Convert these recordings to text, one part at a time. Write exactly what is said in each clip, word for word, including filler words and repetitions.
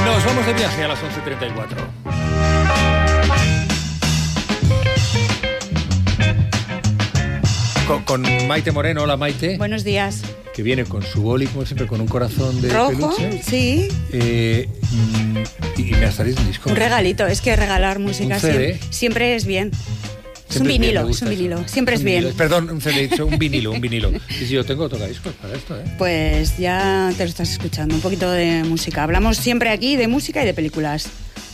Nos vamos de viaje a las once treinta y cuatro. Con, con Maite Moreno. Hola, Maite. Buenos días. Que viene con su boli, como siempre, con un corazón de rojo, peluche. Sí. Eh, y me ha salido un disco. Un regalito. Es que regalar música siempre, siempre es bien. Es un vinilo, es un vinilo. Siempre es bien. Perdón, un C D, un vinilo, un vinilo. Y si yo tengo tocadiscos para esto, ¿eh? Pues ya te lo estás escuchando, un poquito de música. Hablamos siempre aquí de música y de películas.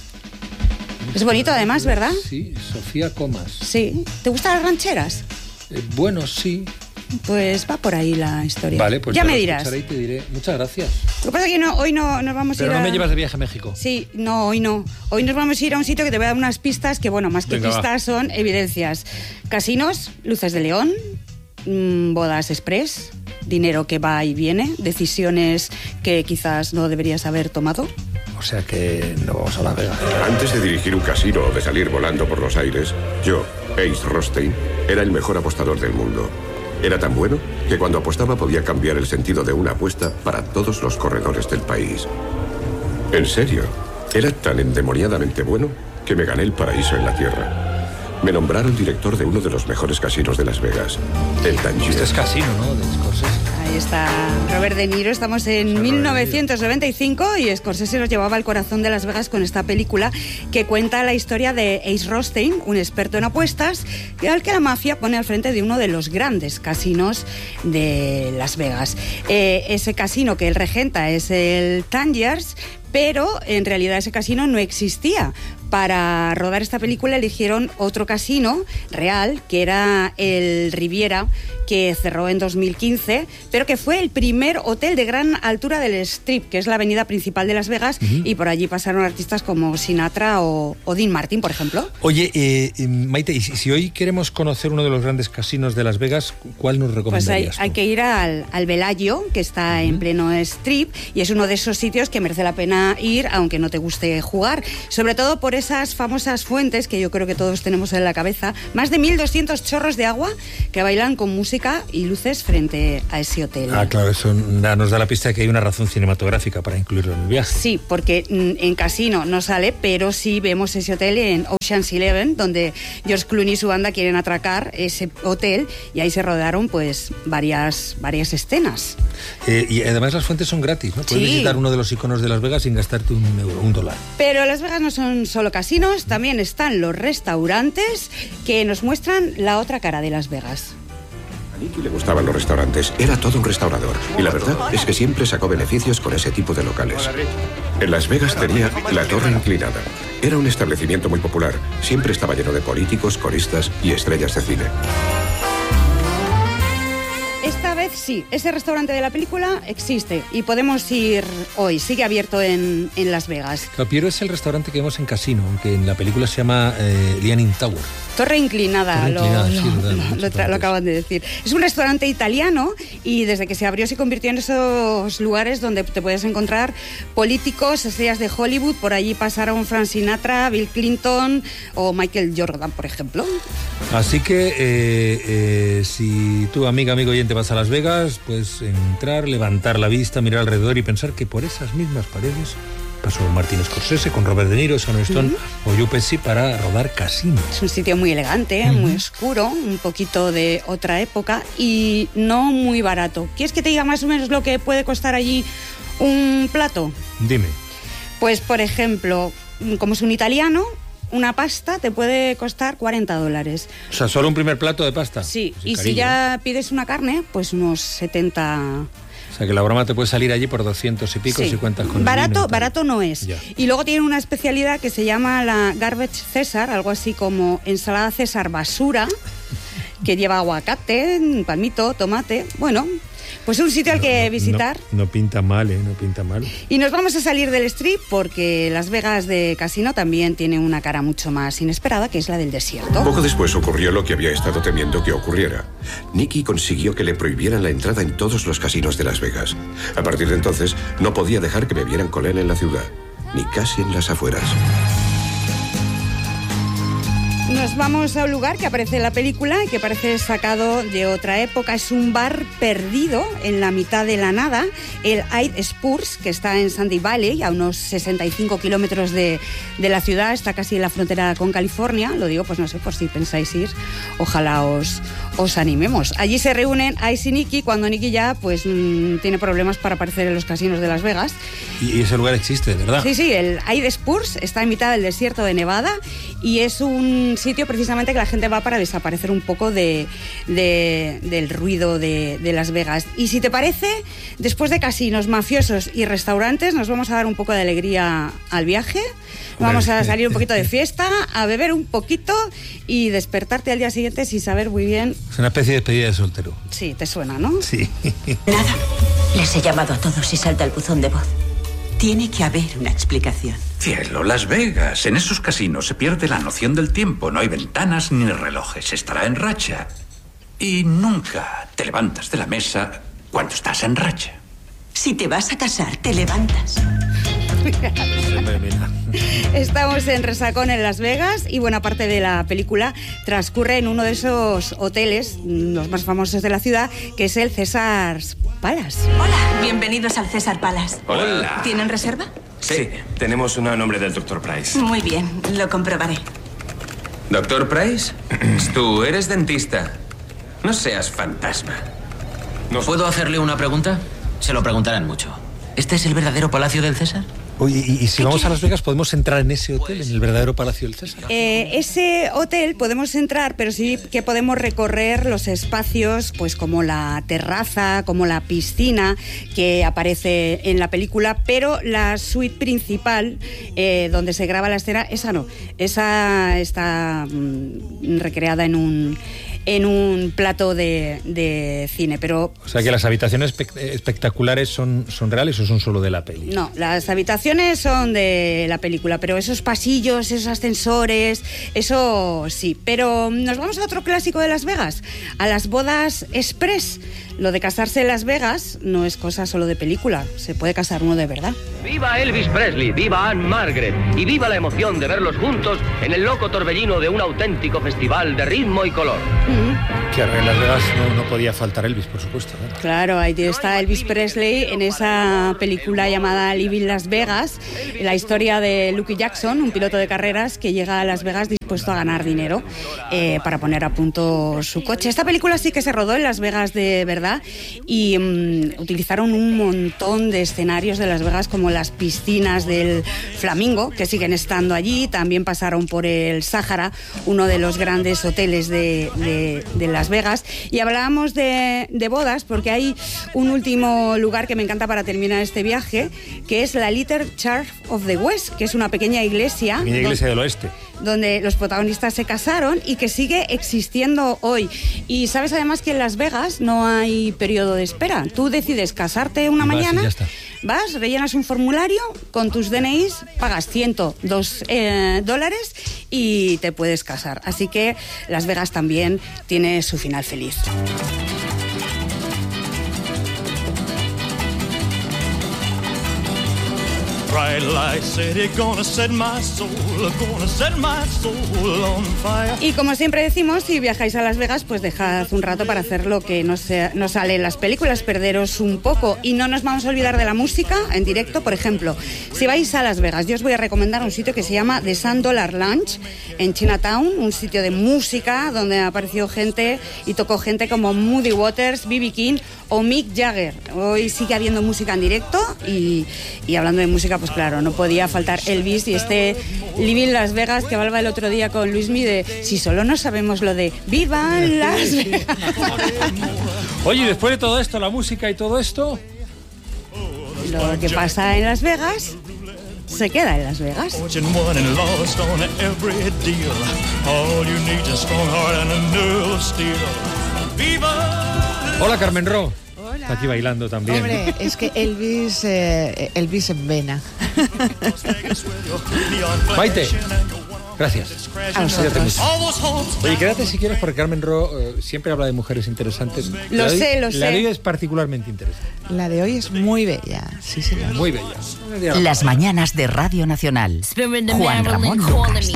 Es bonito además, ¿verdad? Sí, Sofía Comas. Sí. ¿Te gustan las rancheras? Eh, bueno, sí. Pues va por ahí la historia. Vale, pues ya me dirás. Y te diré. Muchas gracias. Lo que pasa es que no, hoy no nos vamos Pero a ir no a... me llevas de viaje a México. Sí, no, hoy no. Hoy nos vamos a ir a un sitio que te voy a dar unas pistas que, bueno, más que Venga, pistas va. son evidencias. Casinos, luces de león, mmm, bodas express, dinero que va y viene, decisiones que quizás no deberías haber tomado. O sea que no vamos a Las Vegas. Antes de dirigir un casino o de salir volando por los aires, yo, Ace Rothstein, era el mejor apostador del mundo. Era tan bueno que cuando apostaba podía cambiar el sentido de una apuesta para todos los corredores del país. En serio, era tan endemoniadamente bueno que me gané el paraíso en la tierra. Me nombraron director de uno de los mejores casinos de Las Vegas, el Tangier. Este es casino, ¿no? De Scorsese. Ahí está Robert De Niro. Estamos en mil novecientos noventa y cinco y Scorsese nos llevaba al corazón de Las Vegas con esta película que cuenta la historia de Ace Rothstein, un experto en apuestas, al que la mafia pone al frente de uno de los grandes casinos de Las Vegas. Eh, ese casino que él regenta es el Tangier, pero en realidad ese casino no existía. Para rodar esta película eligieron otro casino real, que era el Riviera, que cerró en dos mil quince, pero que fue el primer hotel de gran altura del Strip, que es la avenida principal de Las Vegas, uh-huh. y por allí pasaron artistas como Sinatra o, o Dean Martin, por ejemplo. Oye, eh, Maite, y si, si hoy queremos conocer uno de los grandes casinos de Las Vegas, ¿cuál nos recomendarías? Pues hay, hay que ir al, al Bellagio, que está uh-huh. en pleno Strip, y es uno de esos sitios que merece la pena ir, aunque no te guste jugar, sobre todo por esas famosas fuentes que yo creo que todos tenemos en la cabeza, más de mil doscientos chorros de agua que bailan con música y luces frente a ese hotel. Ah, claro, eso nos da la pista de que hay una razón cinematográfica para incluirlo en el viaje. Sí, porque en casino no sale, pero sí vemos ese hotel en Ocean's Eleven, donde George Clooney y su banda quieren atracar ese hotel, y ahí se rodaron pues varias, varias escenas. Eh, y además las fuentes son gratis, ¿no? Puedes sí. visitar uno de los iconos de Las Vegas sin gastarte un euro, un dólar. Pero Las Vegas no son solo casinos, también están los restaurantes que nos muestran la otra cara de Las Vegas. A Nicky le gustaban los restaurantes, era todo un restaurador. Y la verdad es que siempre sacó beneficios con ese tipo de locales. En Las Vegas tenía la Torre Inclinada. Era un establecimiento muy popular. Siempre estaba lleno de políticos, coristas y estrellas de cine. Esta vez sí, ese restaurante de la película existe y podemos ir hoy, sigue abierto en, en Las Vegas. Pero es el restaurante que vemos en Casino, aunque en la película se llama eh, Leaning Tower. Torre Inclinada, Torre inclinada lo, sí, lo, verdad, lo, lo, lo acaban de decir. Es un restaurante italiano y desde que se abrió se convirtió en esos lugares donde te puedes encontrar políticos, estrellas de Hollywood. Por allí pasaron Frank Sinatra, Bill Clinton o Michael Jordan, por ejemplo. Así que eh, eh, si tú, amiga, amigo oyente, vas a Las Vegas, puedes entrar, levantar la vista, mirar alrededor y pensar que por esas mismas paredes pasó Martin Scorsese con Robert De Niro, Sharon Stone uh-huh. o Joe Pesci para rodar Casino. Es un sitio muy elegante, uh-huh. muy oscuro, un poquito de otra época y no muy barato. ¿Quieres que te diga más o menos lo que puede costar allí un plato? Dime. Pues, por ejemplo, como es un italiano, una pasta te puede costar cuarenta dólares. O sea, ¿solo un primer plato de pasta? Sí, pues y cariño. Si ya pides una carne, pues unos setenta... O sea, que la broma te puede salir allí por doscientos y pico sí. si cuentas con barato, el vino, barato no es. Ya. Y luego tienen una especialidad que se llama la Garbage César, algo así como ensalada César basura, que lleva aguacate, palmito, tomate. Bueno, pues un sitio al no, que no, visitar. No, no pinta mal, ¿eh? No pinta mal. Y nos vamos a salir del strip porque Las Vegas de Casino también tiene una cara mucho más inesperada, que es la del desierto. Poco después ocurrió lo que había estado temiendo que ocurriera. Nicky consiguió que le prohibieran la entrada en todos los casinos de Las Vegas. A partir de entonces, no podía dejar que bebieran con él en la ciudad, ni casi en las afueras. Nos vamos a un lugar que aparece en la película y que parece sacado de otra época. Es un bar perdido en la mitad de la nada, el Hyde Spurs, que está en Sandy Valley, a unos sesenta y cinco kilómetros de, de la ciudad. Está casi en la frontera con California. Lo digo, pues no sé, por si pensáis ir, ojalá os, os animemos. Allí se reúnen Ice y Nicky cuando Nicky ya pues mmm, tiene problemas para aparecer en los casinos de Las Vegas. Y ese lugar existe, ¿verdad? Sí, sí, el Hyde Spurs está en mitad del desierto de Nevada y es un sitio precisamente que la gente va para desaparecer un poco de, de, del ruido de, de Las Vegas. Y si te parece, después de casinos, mafiosos y restaurantes, nos vamos a dar un poco de alegría al viaje. Vamos a salir un poquito de fiesta, a beber un poquito y despertarte al día siguiente sin saber muy bien... Es una especie de despedida de soltero. Sí, te suena, ¿no? Sí. Nada. Les he llamado a todos y salta el buzón de voz. Tiene que haber una explicación. Cielo, Las Vegas. En esos casinos se pierde la noción del tiempo. No hay ventanas ni relojes. Estará en racha. Y nunca te levantas de la mesa cuando estás en racha. Si te vas a casar, te levantas. Estamos en Resacón en Las Vegas y buena parte de la película transcurre en uno de esos hoteles, los más famosos de la ciudad, que es el Caesars Palace. Hola, bienvenidos al César Palace. Hola. ¿Tienen reserva? Sí, tenemos una a nombre del doctor Price. Muy bien, lo comprobaré. ¿Doctor Price? Tú eres dentista. No seas fantasma. No. ¿Puedo hacerle una pregunta? Se lo preguntarán mucho. ¿Este es el verdadero Palacio del César? Oye, y, y si vamos a Las Vegas, ¿podemos entrar en ese hotel, en el verdadero Palacio del César? Eh, ese hotel podemos entrar, pero sí que podemos recorrer los espacios, pues como la terraza, como la piscina que aparece en la película, pero la suite principal, eh, donde se graba la escena, esa no. Esa está mm, recreada en un... en un plato de, de cine, pero... O sea que las habitaciones espe- espectaculares son, son reales o son solo de la peli. No, las habitaciones son de la película, pero esos pasillos, esos ascensores, eso sí. Pero nos vamos a otro clásico de Las Vegas, a las bodas express. Lo de casarse en Las Vegas no es cosa solo de película, se puede casar uno de verdad. ¡Viva Elvis Presley! ¡Viva Anne Margaret! Y viva la emoción de verlos juntos en el loco torbellino de un auténtico festival de ritmo y color. Mm-hmm. Claro, en Las Vegas no, no podía faltar Elvis, por supuesto, ¿no? Claro, ahí está Elvis Presley en esa película llamada Living Las Vegas, la historia de Lucky Jackson, un piloto de carreras que llega a Las Vegas dispuesto a ganar dinero eh, para poner a punto su coche. Esta película sí que se rodó en Las Vegas de verdad y um, utilizaron un montón de escenarios de Las Vegas, como las piscinas del Flamingo, que siguen estando allí. También pasaron por el Sahara, uno de los grandes hoteles de, de, de Las Vegas. Y hablábamos de, de bodas porque hay un último lugar que me encanta para terminar este viaje, que es la Little Church of the West, que es una pequeña iglesia. Pequeña iglesia del oeste. Donde los protagonistas se casaron y que sigue existiendo hoy. Y sabes además que en Las Vegas no hay periodo de espera. Tú decides casarte una vas mañana, y ya está. Vas, rellenas un formulario con tus D N Is, pagas ciento dos eh, dólares y te puedes casar. Así que Las Vegas también tiene su final feliz. Y como siempre decimos, si viajáis a Las Vegas, pues dejad un rato para hacer lo que no, sea, no sale en las películas, perderos un poco. Y no nos vamos a olvidar de la música en directo. Por ejemplo, si vais a Las Vegas, yo os voy a recomendar un sitio que se llama The Sand Dollar Lounge en Chinatown, un sitio de música donde apareció gente y tocó gente como Muddy Waters, B B King o Mick Jagger. Hoy sigue habiendo música en directo y, y hablando de música, pues claro, no podía faltar Elvis y este Living Las Vegas que hablaba el otro día con Luismi de si solo no sabemos lo de ¡Viva Las Vegas! Oye, después de todo esto, la música y todo esto... Lo que pasa en Las Vegas se queda en Las Vegas. Hola, Carmen Ro. Está aquí bailando también. Hombre, es que Elvis, eh, Elvis en vena. Maite, gracias. A vosotros. Oye, quédate si quieres, porque Carmen Ro eh, siempre habla de mujeres interesantes. Lo sé, lo sé. La de hoy es particularmente interesante. La de hoy es muy bella, sí, señor. Muy bella. Las mañanas de Radio Nacional. Juan Ramón Lucas.